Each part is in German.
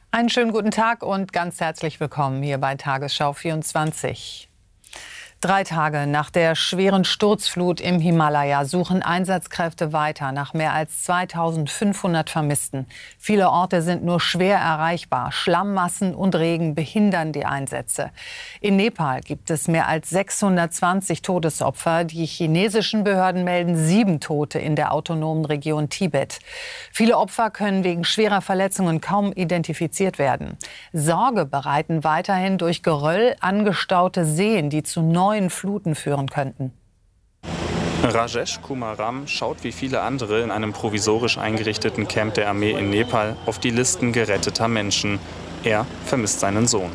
Einen schönen guten Tag und ganz herzlich willkommen hier bei Tagesschau 24. 3 Tage nach der schweren Sturzflut im Himalaya suchen Einsatzkräfte weiter nach mehr als 2500 Vermissten. Viele Orte sind nur schwer erreichbar. Schlammmassen und Regen behindern die Einsätze. In Nepal gibt es mehr als 620 Todesopfer. Die chinesischen Behörden melden 7 Tote in der autonomen Region Tibet. Viele Opfer können wegen schwerer Verletzungen kaum identifiziert werden. Sorge bereiten weiterhin durch Geröll angestaute Seen, die zu neuen Fluten führen könnten. Rajesh Kumaram schaut wie viele andere in einem provisorisch eingerichteten Camp der Armee in Nepal auf die Listen geretteter Menschen. Er vermisst seinen Sohn.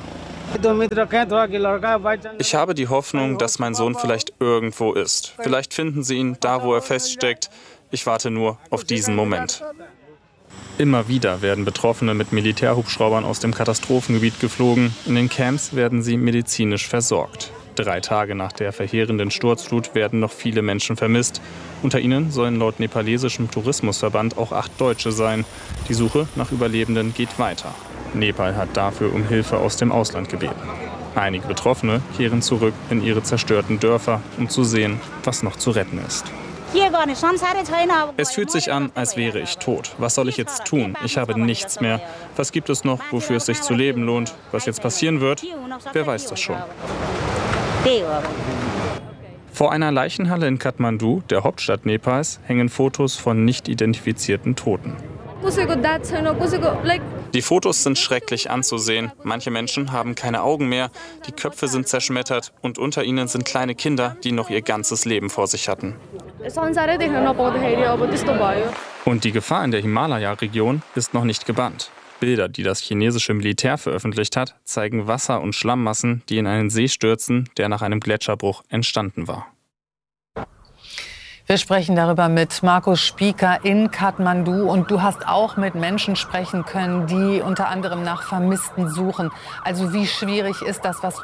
Ich habe die Hoffnung, dass mein Sohn vielleicht irgendwo ist. Vielleicht finden sie ihn da, wo er feststeckt. Ich warte nur auf diesen Moment. Immer wieder werden Betroffene mit Militärhubschraubern aus dem Katastrophengebiet geflogen. In den Camps werden sie medizinisch versorgt. 3 Tage nach der verheerenden Sturzflut werden noch viele Menschen vermisst. Unter ihnen sollen laut nepalesischem Tourismusverband auch 8 Deutsche sein. Die Suche nach Überlebenden geht weiter. Nepal hat dafür um Hilfe aus dem Ausland gebeten. Einige Betroffene kehren zurück in ihre zerstörten Dörfer, um zu sehen, was noch zu retten ist. Es fühlt sich an, als wäre ich tot. Was soll ich jetzt tun? Ich habe nichts mehr. Was gibt es noch, wofür es sich zu leben lohnt? Was jetzt passieren wird? Wer weiß das schon. Vor einer Leichenhalle in Kathmandu, der Hauptstadt Nepals, hängen Fotos von nicht identifizierten Toten. Die Fotos sind schrecklich anzusehen. Manche Menschen haben keine Augen mehr, die Köpfe sind zerschmettert und unter ihnen sind kleine Kinder, die noch ihr ganzes Leben vor sich hatten. Und die Gefahr in der Himalaya-Region ist noch nicht gebannt. Bilder, die das chinesische Militär veröffentlicht hat, zeigen Wasser- und Schlammmassen, die in einen See stürzen, der nach einem Gletscherbruch entstanden war. Wir sprechen darüber mit Markus Spieker in Kathmandu. Und du hast auch mit Menschen sprechen können, die unter anderem nach Vermissten suchen. Also wie schwierig ist das? Was